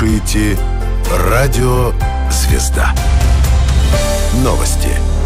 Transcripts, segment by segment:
слушаете «Радио Звезда». Новости.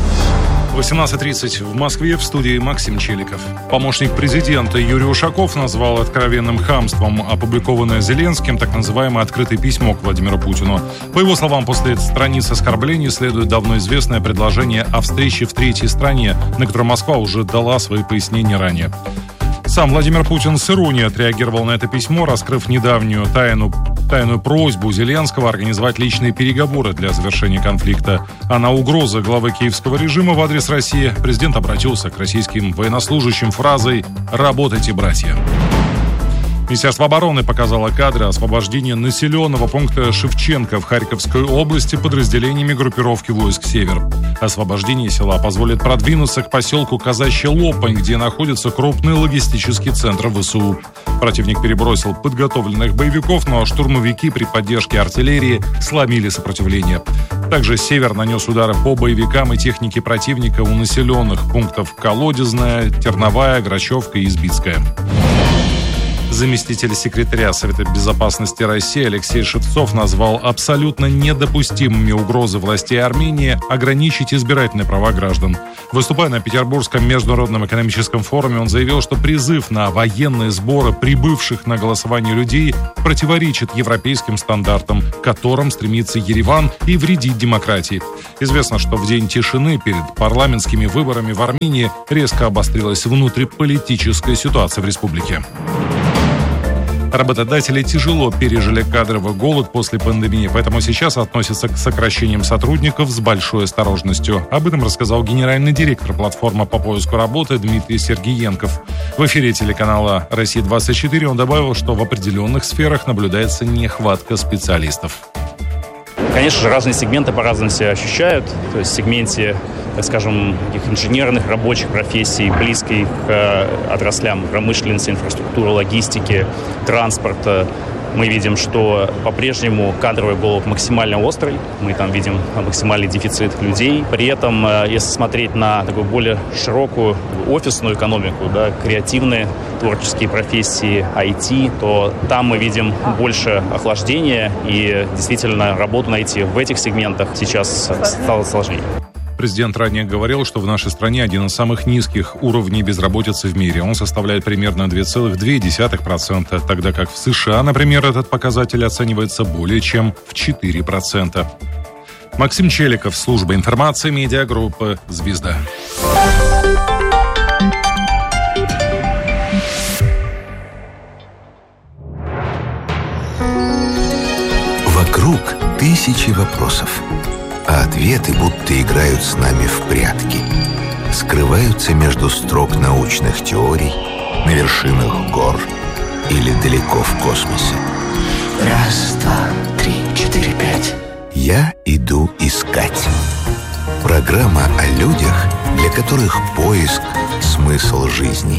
18:30 в Москве, в студии Максим Челиков. Помощник президента Юрий Ушаков назвал откровенным хамством опубликованное Зеленским так называемое открытое письмо к Владимиру Путину. По его словам, после страниц оскорблений следует давно известное предложение о встрече в третьей стране, на которое Москва уже дала свои пояснения ранее. Сам Владимир Путин с иронией отреагировал на это письмо, раскрыв недавнюю тайную просьбу Зеленского организовать личные переговоры для завершения конфликта. А на угрозы главы киевского режима в адрес России президент обратился к российским военнослужащим фразой «Работайте, братья». Министерство обороны показало кадры освобождения населенного пункта Шевченко в Харьковской области подразделениями группировки войск «Север». Освобождение села позволит продвинуться к поселку Казачья Лопань, где находится крупный логистический центр ВСУ. Противник перебросил подготовленных боевиков, но штурмовики при поддержке артиллерии сломили сопротивление. Также «Север» нанес удары по боевикам и технике противника у населенных пунктов Колодезная, Терновая, Грачевка и Избицкая. Заместитель секретаря Совета безопасности России Алексей Шевцов назвал абсолютно недопустимыми угрозы властей Армении ограничить избирательные права граждан. Выступая на Петербургском международном экономическом форуме, он заявил, что призыв на военные сборы прибывших на голосование людей противоречит европейским стандартам, к которым стремится Ереван, и вредит демократии. Известно, что в день тишины перед парламентскими выборами в Армении резко обострилась внутриполитическая ситуация в республике. Работодатели тяжело пережили кадровый голод после пандемии, поэтому сейчас относятся к сокращениям сотрудников с большой осторожностью. Об этом рассказал генеральный директор платформы по поиску работы Дмитрий Сергиенков. В эфире телеканала «Россия-24» он добавил, что в определенных сферах наблюдается нехватка специалистов. Конечно же, разные сегменты по-разному себя ощущают. То есть в сегменте, так скажем, таких инженерных, рабочих профессий, близких к отраслям промышленности, инфраструктуры, логистики, транспорта, мы видим, что по-прежнему кадровый голод максимально острый. Мы там видим максимальный дефицит людей. При этом, если смотреть на такую более широкую офисную экономику, да, креативные, творческие профессии, IT, то там мы видим больше охлаждения. И действительно, работу найти в этих сегментах сейчас стало сложнее. Президент ранее говорил, что в нашей стране один из самых низких уровней безработицы в мире. Он составляет примерно 2,2%, тогда как в США, например, этот показатель оценивается более чем в 4%. Максим Челиков, служба информации медиагруппы «Звезда». Вокруг тысячи вопросов, а ответы будто играют с нами в прятки. Скрываются между строк научных теорий, на вершинах гор или далеко в космосе. Раз, два, три, четыре, пять. Я иду искать. Программа о людях, для которых поиск – смысл жизни.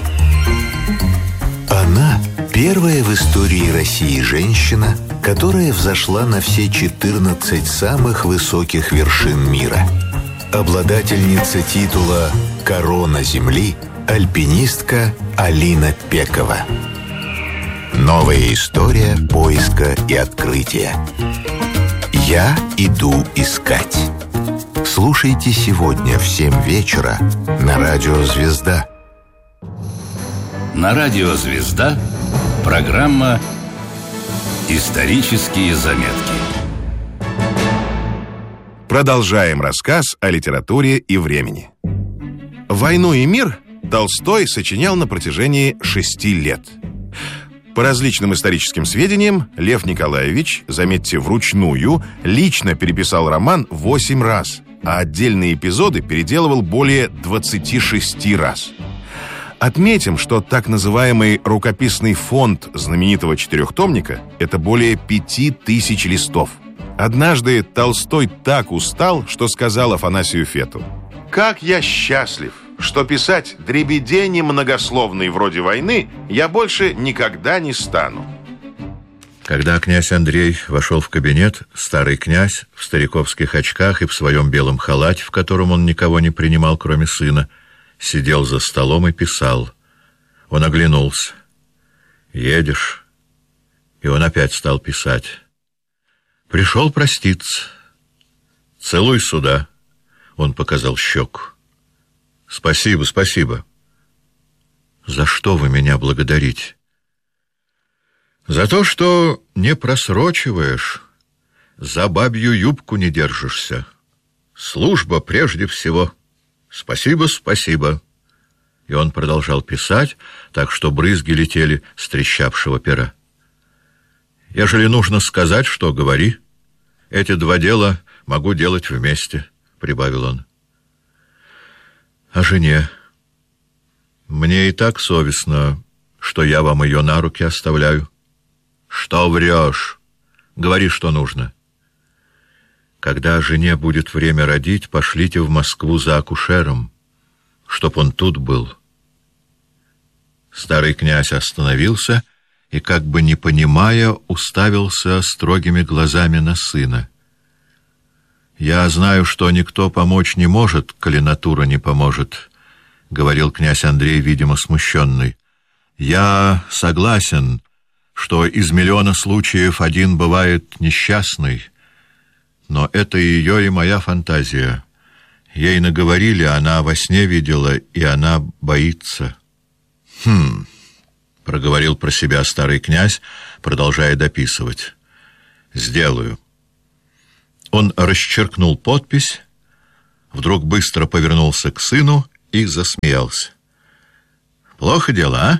Она – первая в истории России женщина, которая взошла на все 14 самых высоких вершин мира. Обладательница титула «Корона Земли» альпинистка Алина Пекова. Новая история поиска и открытия. Я иду искать. Слушайте сегодня в 7 вечера на радио «Звезда». На радио «Звезда» программа «Исторические заметки». Продолжаем рассказ о литературе и времени. «Войну и мир» Толстой сочинял на протяжении 6 лет. По различным историческим сведениям, Лев Николаевич, заметьте, вручную, лично переписал роман 8 раз, а отдельные эпизоды переделывал более 26 раз. Отметим, что так называемый рукописный фонд знаменитого четырехтомника – это более 5000 листов. Однажды Толстой так устал, что сказал Афанасию Фету: «Как я счастлив, что писать дребедени многословные вроде «Войны» я больше никогда не стану». Когда князь Андрей вошел в кабинет, старый князь в стариковских очках и в своем белом халате, в котором он никого не принимал, кроме сына, сидел за столом и писал. Он оглянулся. «Едешь?» И он опять стал писать. Пришел проститься. Целуй сюда. Он показал щеку. Спасибо, спасибо. За что вы меня благодарите? За то, что не просрочиваешь, за бабью юбку не держишься. Служба прежде всего. Спасибо, спасибо. И он продолжал писать, так что брызги летели с трещавшего пера. Ежели нужно сказать, что говори. Эти два дела могу делать вместе, прибавил он. О жене. Мне и так совестно, что я вам ее на руки оставляю. Что врешь? Говори, что нужно. Когда жене будет время родить, пошлите в Москву за акушером, чтоб он тут был. Старый князь остановился и, как бы не понимая, уставился строгими глазами на сына. «Я знаю, что никто помочь не может, коли натура не поможет», — говорил князь Андрей, видимо, смущенный. «Я согласен, что из миллиона случаев один бывает несчастный, но это ее и моя фантазия. Ей наговорили, она во сне видела, и она боится». Проговорил про себя старый князь, продолжая дописывать. «Сделаю». Он расчеркнул подпись, вдруг быстро повернулся к сыну и засмеялся. «Плохо дело, а?»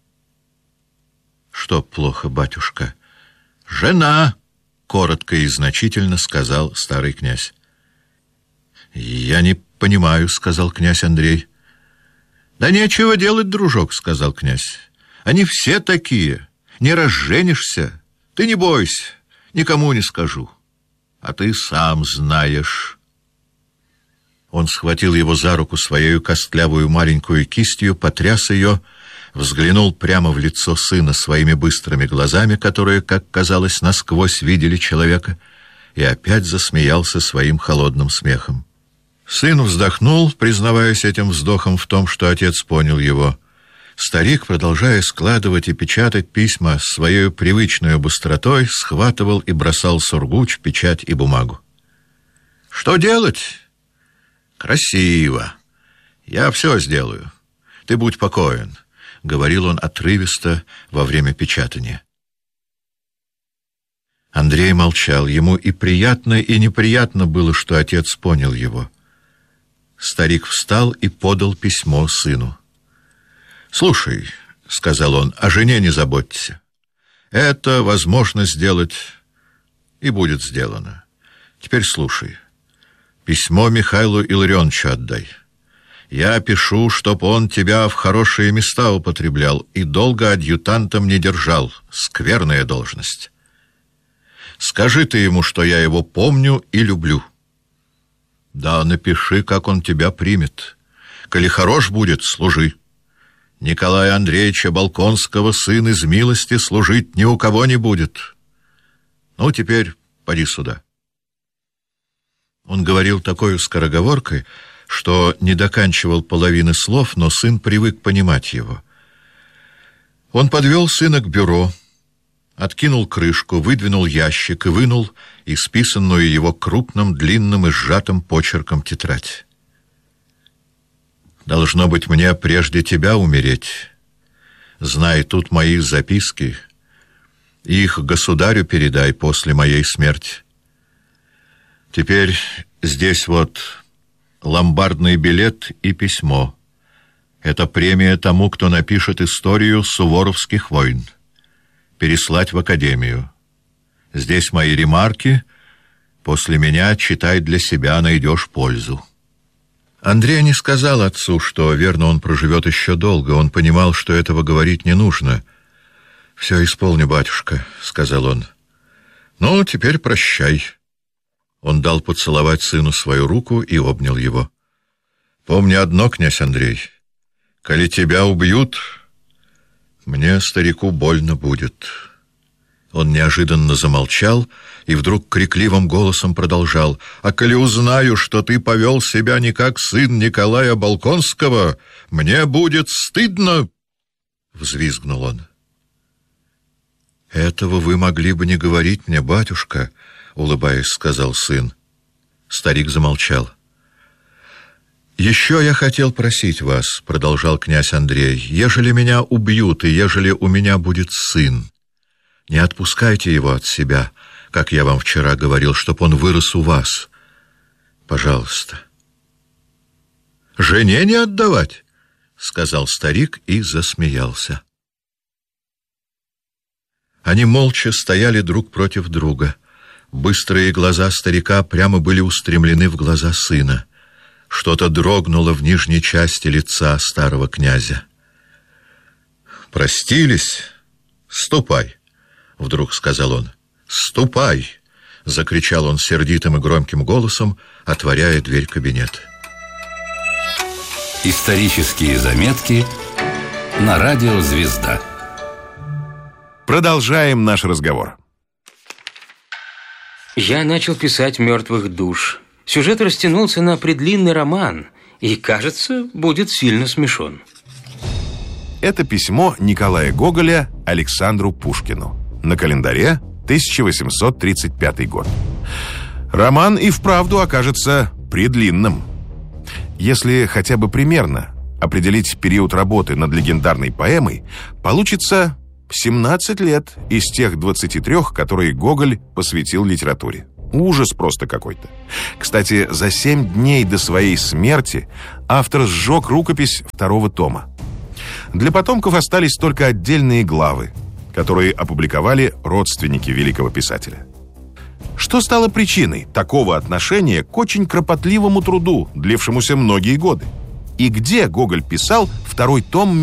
«Что плохо, батюшка?» «Жена!» — коротко и значительно сказал старый князь. «Я не понимаю», — сказал князь Андрей. «Да нечего делать, дружок», — сказал князь. «Они все такие. Не разженишься. Ты не бойся, никому не скажу. А ты сам знаешь». Он схватил его за руку своею костлявую маленькую кистью, потряс ее, взглянул прямо в лицо сына своими быстрыми глазами, которые, как казалось, насквозь видели человека, и опять засмеялся своим холодным смехом. Сын вздохнул, признаваясь этим вздохом в том, что отец понял его. Старик, продолжая складывать и печатать письма с своей привычной быстротой, схватывал и бросал сургуч, печать и бумагу. «Что делать?» «Красиво. Я все сделаю. Ты будь покоен», — говорил он отрывисто во время печатания. Андрей молчал. Ему и приятно, и неприятно было, что отец понял его. Старик встал и подал письмо сыну. «Слушай», — сказал он, — «о жене не заботься. Это возможно сделать, и будет сделано. Теперь слушай. Письмо Михаилу Илларионовичу отдай. Я пишу, чтоб он тебя в хорошие места употреблял и долго адъютантом не держал. Скверная должность. Скажи ты ему, что я его помню и люблю. Да, напиши, как он тебя примет. Коли хорош будет, служи. Николая Андреевича Болконского сын из милости служить ни у кого не будет. Ну, теперь поди сюда». Он говорил такой скороговоркой, что не доканчивал половины слов, но сын привык понимать его. Он подвел сына к бюро, откинул крышку, выдвинул ящик и вынул исписанную его крупным, длинным и сжатым почерком тетрадь. «Должно быть, мне прежде тебя умереть. Знай, тут мои записки. Их государю передай после моей смерти. Теперь здесь вот ломбардный билет и письмо. Это премия тому, кто напишет историю суворовских войн. Переслать в академию. Здесь мои ремарки. После меня читай для себя, найдешь пользу». Андрей не сказал отцу, что, верно, он проживет еще долго. Он понимал, что этого говорить не нужно. «Все исполню, батюшка», — сказал он. «Ну, теперь прощай». Он дал поцеловать сыну свою руку и обнял его. «Помни одно, князь Андрей, коли тебя убьют, мне, старику, больно будет». Он неожиданно замолчал и вдруг крикливым голосом продолжал: «А коли узнаю, что ты повел себя не как сын Николая Болконского, мне будет стыдно!» Взвизгнул он. «Этого вы могли бы не говорить мне, батюшка», — улыбаясь, сказал сын. Старик замолчал. «Еще я хотел просить вас», — продолжал князь Андрей, «ежели меня убьют и ежели у меня будет сын, не отпускайте его от себя, как я вам вчера говорил, чтоб он вырос у вас. Пожалуйста». «Жене не отдавать», — сказал старик и засмеялся. Они молча стояли друг против друга. Быстрые глаза старика прямо были устремлены в глаза сына. Что-то дрогнуло в нижней части лица старого князя. «Простились? Ступай!» — вдруг сказал он. «Ступай!» — закричал он сердитым и громким голосом, отворяя дверь кабинета. Исторические заметки на радио «Звезда». Продолжаем наш разговор. Я начал писать «Мертвых душ». Сюжет растянулся на предлинный роман и, кажется, будет сильно смешон. Это письмо Николая Гоголя Александру Пушкину. На календаре 1835 год. Роман и вправду окажется предлинным. Если хотя бы примерно определить период работы над легендарной поэмой, получится 17 лет из тех 23, которые Гоголь посвятил литературе. Ужас просто какой-то. Кстати, за 7 дней до своей смерти автор сжег рукопись 2-го тома. Для потомков остались только отдельные главы, которые опубликовали родственники великого писателя. Что стало причиной такого отношения к очень кропотливому труду, длившемуся многие годы? И где Гоголь писал 2-й том